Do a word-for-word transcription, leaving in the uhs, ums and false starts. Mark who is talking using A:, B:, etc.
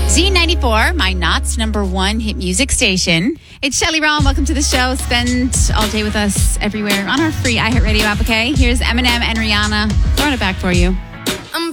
A: Z ninety-four, my Knott's number one hit music station. It's Shelley Rowan. Welcome to the show. Spend all day with us everywhere on our free iHeartRadio app, okay? Here's Eminem and Rihanna. Throwing it back for you.